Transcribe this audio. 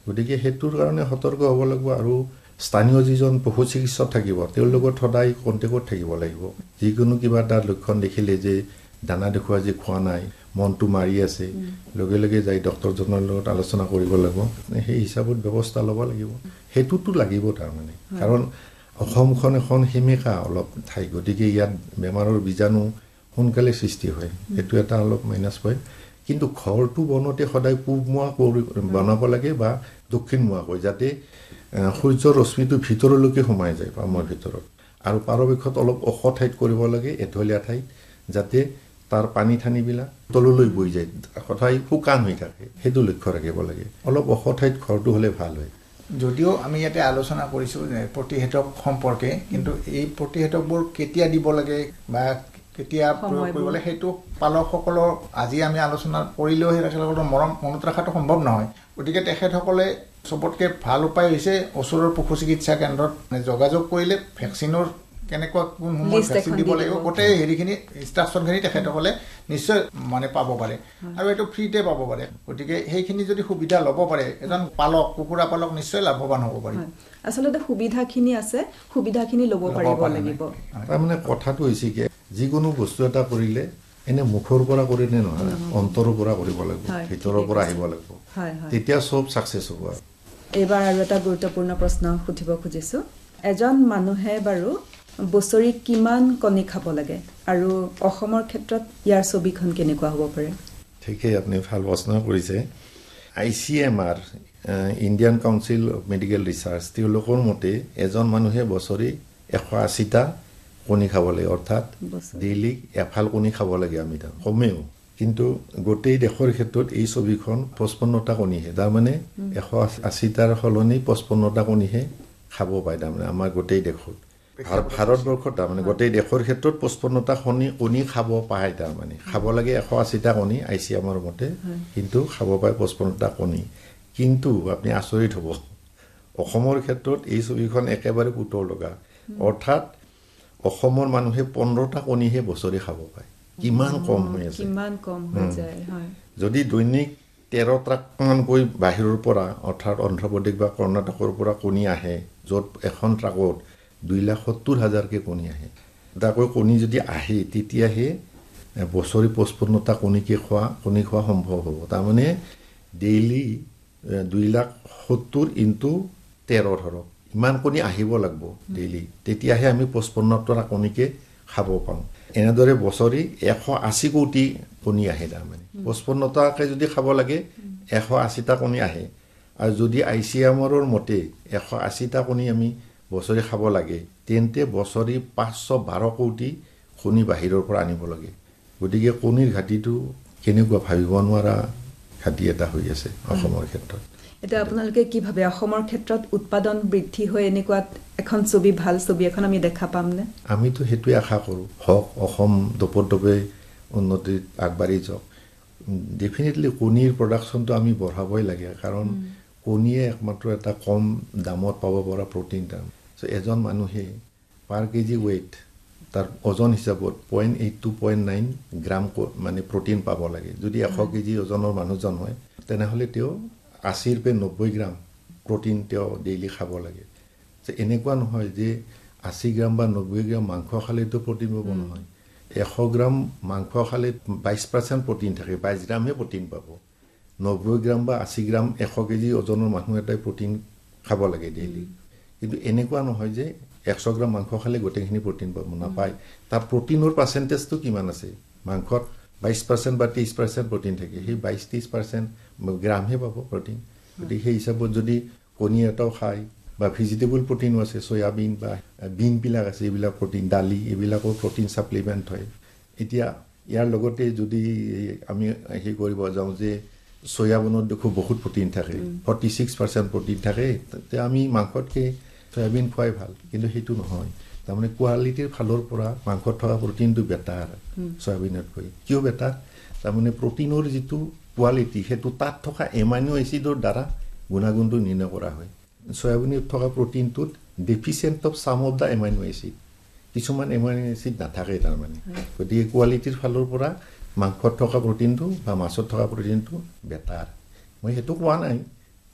গতিকে সেইটোৰ কাৰণে সতৰ্ক হ'ব লাগিব আৰু স্থানীয় যিজন পশু চিকিৎসক থাকিব তেওঁৰ লগত সদায় কণ্টেক্টত থাকিব লাগিব যিকোনো কিবা এটা লক্ষণ দেখিলে যে দানা দেখুৱা যে খোৱা নাই মনটো মাৰি আছে লগে লগে যাই ডক্টৰজনৰ লগত আলোচনা কৰিব লাগিব সেই হিচাপত ব্যৱস্থা ল'ব লাগিব সেইটোতো লাগিব তাৰমানে কাৰণ অসমখন এখন সেমেকা অলপ ঠাই গতিকে ইয়াত বেমাৰৰ বীজাণু সোনকালে সৃষ্টি হয় এইটো এটা অলপ মাইনাছ পইণ্ট কিন্তু ঘৰটো বনতে সদায় পূবমুৱা কৰি বনাব লাগে বা দক্ষিণমুৱাকৈ যাতে সূৰ্যৰ ৰশ্মিটো ভিতৰলৈকে সোমাই যায় পামৰ ভিতৰত আৰু পৰাপক্ষত অলপ ওখ ঠাইত কৰিব লাগে এঢলীয়া ঠাইত যাতে তাৰ পানী ঠানিবিলাক তললৈ বৈ যায় সদায় শুকান হৈ থাকে সেইটো লক্ষ্য ৰাখিব লাগে অলপ ওখ ঠাইত ঘৰটো হ'লে ভাল হয় যদিও আমি ইয়াতে আলোচনা কৰিছোঁ যে প্ৰতিষেধক সম্পৰ্কে কিন্তু এই প্ৰতিষেধকবোৰ কেতিয়া দিব লাগে বা কেতিয়া প্ৰয়োগ কৰিব লাগে সেইটো পালকসকলৰ আজি আমি আলোচনা কৰিলেও তেখেতসকলৰ মনত ৰখাটো সম্ভৱ নহয় গতিকে তেখেতসকলে চবতকৈ ভাল উপায় হৈছে ওচৰৰ পশু চিকিৎসা কেন্দ্ৰত যোগাযোগ কৰিলে ভেকচিনৰ কেনেকুৱা কোন সময়ত ভেকচিন দিব লাগিব গোটেই হেৰিখিনি ইনষ্ট্ৰাকশ্যনখিনি তেখেতসকলে নিশ্চয় মানে পাব পাৰে আৰু এইটো ফ্ৰীতে পাব পাৰে গতিকে সেইখিনি যদি সুবিধা ল'ব পাৰে এজন পালক কুকুৰা পালক নিশ্চয় লাভৱান হ'ব পাৰে আচলতে সুবিধাখিনি আছে সুবিধাখিনি ল'ব পাৰিব লাগিব তাৰমানে কথাটো হৈছে কি যিকোনো বস্তু এটা কৰিলে এনে মুখৰ পৰা কৰিলে নহয় অন্তৰৰ পৰা কৰিব লাগিব ভিতৰৰ পৰা আহিব লাগিব তেতিয়া চব ছাকচেছ হ'ব এইবাৰ আৰু এটা গুৰুত্বপূৰ্ণ প্ৰশ্ন সুধিব খুজিছোঁ এজন মানুহে বাৰু বছৰি কিমান কণী খাব লাগে আৰু অসমৰ ক্ষেত্ৰত ইয়াৰ ছবিখন কেনেকুৱা হ'ব পাৰে ঠিকেই আপুনি ভাল প্ৰশ্ন কৰিছে ICMR Indian council of medical research তেওঁলোকৰ মতে এজন মানুহে বছৰি 180টা কণী খাব লাগে অৰ্থাৎ ডেইলি এফাল কণী খাব লাগে আমি তাৰ কমেও কিন্তু গোটেই দেশৰ ক্ষেত্ৰত এই ছবিখন 55টা কণীহে তাৰমানে 180টাৰ সলনি 55টা কণীহে খাব পায় তাৰমানে আমাৰ গোটেই দেশত ভাৰতবৰ্ষত তাৰমানে গোটেই দেশৰ ক্ষেত্ৰত 55টা কণী খাব পায় তাৰমানে খাব লাগে 180টা কণী ICMR মতে কিন্তু খাব পায় 55টা কণী কিন্তু আপুনি আচৰিত হ'ব অসমৰ ক্ষেত্ৰত এই ছবিখন একেবাৰে পুতৰ লগা অৰ্থাৎ অসমৰ মানুহে 15টা কণীহে বছৰি খাব পায় কিমান কম হৈ আছে কিমান কম হৈ যায় হয় যদি দৈনিক 13 ট্ৰাকমানকৈ বাহিৰৰ পৰা অৰ্থাৎ অন্ধ্ৰপ্ৰদেশ বা কৰ্ণাটকৰ পৰা কণী আহে য'ত এখন ট্ৰাকত 2,70,000কে কণী আহে তাকৈ কণী যদি আহে তেতিয়াহে বছৰি 55টা কণী খোৱা সম্ভৱ হ'ব তাৰমানে ডেইলি 2,70,000 ইনটু 13 ধৰক ইমান কণী আহিব লাগিব ডেইলি তেতিয়াহে আমি 55টা কণীকে খাব পাওঁ এনেদৰে বছৰি 180 কোটি কণী আহে তাৰমানে 55টাকে যদি খাব লাগে 180টা কণী আহে আৰু যদি ICMRৰ মতে 180টা কণী আমি বছৰি খাব লাগে তেন্তে বছৰি 512 কোটি কণী বাহিৰৰ পৰা আনিব লাগে গতিকে কণীৰ ঘাটিটো কেনেকুৱা ভাবিব নোৱাৰা ঘাটি এটা হৈ আছে অসমৰ ক্ষেত্ৰত এটা আপোনালোকে কি ভাবে অসমৰ ক্ষেত্ৰত উৎপাদন বৃদ্ধি হৈ এনেকুৱা এখন ছবি ভাল ছবি এখন আমি দেখা পামনে আমিতো সেইটোৱে আশা কৰোঁ হওক অসম দপদপে উন্নতিত আগবাঢ়ি যাওক ডেফিনেটলি কণীৰ প্ৰডাকশ্যনটো আমি বঢ়াবই লাগে কাৰণ কণীয়ে একমাত্ৰ এটা কম দামত পাব পৰা প্ৰটিন দাম এজন মানুহে পাৰ কেজি ৱেইট তাৰ ওজন হিচাপত 0.8 to 0.9 গ্ৰাম মানে প্ৰটিন পাব লাগে যদি 100 কেজি ওজনৰ মানুহজন হয় তেনেহ'লে তেওঁ 80 পৰা 90 গ্ৰাম প্ৰটিন তেওঁ ডেইলি খাব লাগে এনেকুৱা নহয় যে 80 গ্ৰাম বা 90 গ্ৰাম মাংস খালেতো প্ৰটিন পাব নহয় 100 গ্ৰাম মাংস খালে 22% প্ৰটিন থাকে 22 গ্ৰামহে প্ৰটিন পাব 90 গ্ৰাম বা 80 গ্ৰাম 100 কেজি ওজনৰ মানুহ এটাই প্ৰটিন খাব লাগে ডেইলি কিন্তু এনেকুৱা নহয় যে 100 গ্ৰাম মাংস খালে গোটেইখিনি প্ৰটিন পাব নাপায় তাৰ প্ৰটিনৰ পাৰ্চেন্টেজটো কিমান আছে মাংসত 22% বা 30% প্ৰটিন থাকে সেই 22-30% গ্ৰামহে পাব প্ৰটিন গতিকে সেই হিচাপত যদি কণী এটাও খায় বা ভেজিটেবল প্ৰটিনো আছে সয়াবিন বা বিনবিলাক আছে এইবিলাক প্ৰটিন দালি এইবিলাকৰ প্ৰটিন সাপ্লিমেণ্ট হয় এতিয়া ইয়াৰ লগতে যদি আমি হেৰি কৰিব যাওঁ যে সয়াবিনত দেখো বহুত প্ৰটিন থাকে 46% প্ৰটিন থাকে তেতিয়া আমি মাংসতকে সয়াবিন খোৱাই ভাল কিন্তু সেইটো নহয় তাৰমানে কোৱালিটিৰ ফালৰ পৰা মাংসত থকা প্ৰটিনটো বেটাৰ সয়াবিনতকৈ কিয় বেটাৰ তাৰমানে প্ৰটিনৰ যিটো কোৱালিটি সেইটো তাত থকা এমাইনো এচিডৰ দ্বাৰা গুণাগুণটো নিৰ্ণয় কৰা হয় সয়াবিনত থকা প্ৰটিনটোত ডেফিচিয়েণ্ট of some of the amino acid কিছুমান এমাইনো এচিড নাথাকে তাৰমানে গতিকে কোৱালিটিৰ ফালৰ পৰা মাংসত থকা প্ৰটিনটো বা মাছত থকা প্ৰটিনটো বেটাৰ মই সেইটো কোৱা নাই